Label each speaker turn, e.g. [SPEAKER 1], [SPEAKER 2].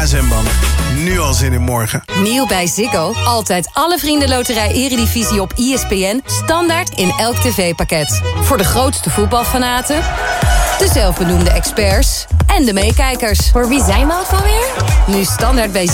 [SPEAKER 1] zwembad. Nu al zin in morgen.
[SPEAKER 2] Nieuw bij Ziggo. Altijd alle Vriendenloterij Eredivisie op ESPN. Standaard in elk tv-pakket. Voor de grootste voetbalfanaten, de zelfbenoemde experts en de meekijkers.
[SPEAKER 3] Voor wie zijn we ook alweer?
[SPEAKER 2] Nu standaard bij